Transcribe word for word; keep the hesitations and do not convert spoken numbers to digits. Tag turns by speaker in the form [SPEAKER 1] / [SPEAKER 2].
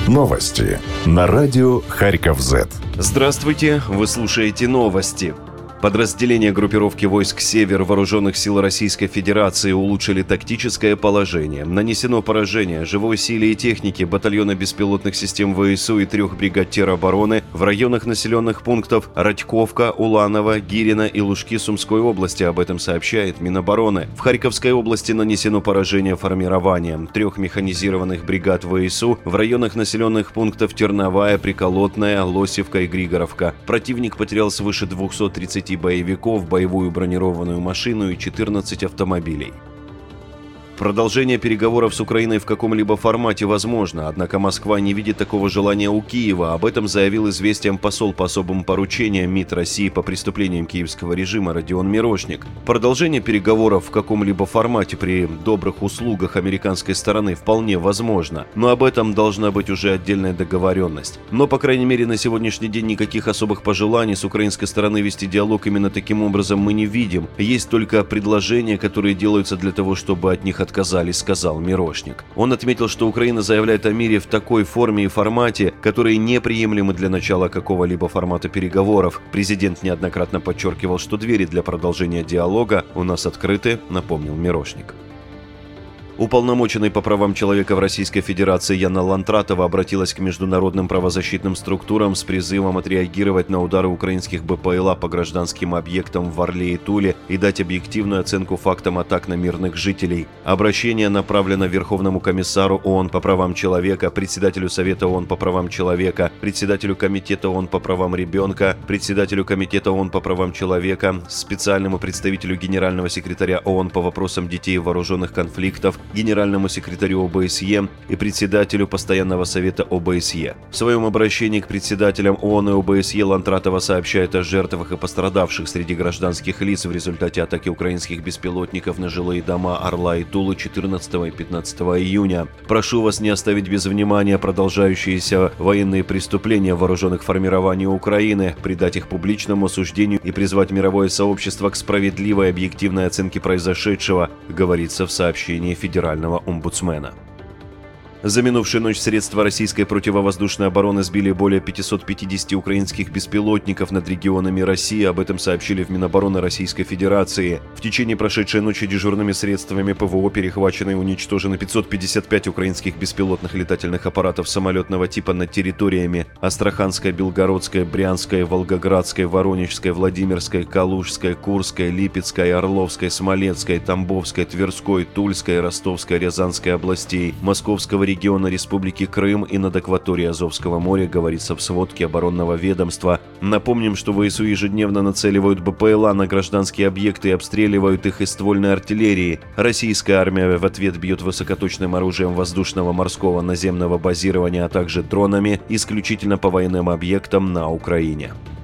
[SPEAKER 1] Новости на радио Харьков-Зет.
[SPEAKER 2] Здравствуйте, вы слушаете новости. Подразделения группировки войск «Север» Вооруженных сил Российской Федерации улучшили тактическое положение. Нанесено поражение живой силе и технике батальона беспилотных систем ВСУ и трех бригад теробороны в районах населенных пунктов Радьковка, Уланово, Гирина и Лужки Сумской области. Об этом сообщает Минобороны. В Харьковской области нанесено поражение формированием трех механизированных бригад ВСУ в районах населенных пунктов Терновая, Приколотная, Лосевка и Григоровка. Противник потерял свыше двухсот тридцати боевиков, боевую бронированную машину и четырнадцать автомобилей. Продолжение переговоров с Украиной в каком-либо формате возможно, однако Москва не видит такого желания у Киева. Об этом заявил известиям посол по особым поручениям МИД России по преступлениям киевского режима Родион Мирошник. Продолжение переговоров в каком-либо формате при добрых услугах американской стороны вполне возможно, но об этом должна быть уже отдельная договоренность. Но, по крайней мере, на сегодняшний день никаких особых пожеланий с украинской стороны вести диалог именно таким образом мы не видим. Есть только предложения, которые делаются для того, чтобы от них отказались, сказал Мирошник. Он отметил, что Украина заявляет о мире в такой форме и формате, которые неприемлемы для начала какого-либо формата переговоров. Президент неоднократно подчеркивал, что двери для продолжения диалога у нас открыты, напомнил Мирошник. Уполномоченный по правам человека в Российской Федерации Яна Лантратова обратилась к международным правозащитным структурам с призывом отреагировать на удары украинских БПЛА по гражданским объектам в Орле и Туле и дать объективную оценку фактам атак на мирных жителей. Обращение направлено Верховному комиссару ООН по правам человека, председателю Совета ООН по правам человека, председателю Комитета ООН по правам ребенка, председателю Комитета ООН по правам человека, специальному представителю Генерального секретаря ООН по вопросам детей в вооруженных конфликтах, генеральному секретарю ОБСЕ и председателю Постоянного совета ОБСЕ. В своем обращении к председателям ООН и ОБСЕ Лантратова сообщает о жертвах и пострадавших среди гражданских лиц в результате атаки украинских беспилотников на жилые дома Орла и Тулы четырнадцатого и пятнадцатого июня. Прошу вас не оставить без внимания продолжающиеся военные преступления вооруженных формирований Украины, придать их публичному осуждению и призвать мировое сообщество к справедливой и объективной оценке произошедшего, говорится в сообщении Федерального Федерального омбудсмена. За минувшую ночь средства российской противовоздушной обороны сбили более пятисот пятидесяти украинских беспилотников над регионами России. Об этом сообщили в Минобороны Российской Федерации. В течение прошедшей ночи дежурными средствами ПВО перехвачены и уничтожены пятьсот пятьдесят пять украинских беспилотных летательных аппаратов самолетного типа над территориями Астраханской, Белгородской, Брянской, Волгоградской, Воронежской, Владимирской, Калужской, Курской, Липецкой, Орловской, Смоленской, Тамбовской, Тверской, Тульской, Ростовской, Рязанской областей, Московского региона, региона Республики Крым и над акваторией Азовского моря, говорится в сводке оборонного ведомства. Напомним, что ВСУ ежедневно нацеливают БПЛА на гражданские объекты и обстреливают их из ствольной артиллерии. Российская армия в ответ бьет высокоточным оружием воздушного, морского, наземного базирования, а также дронами исключительно по военным объектам на Украине.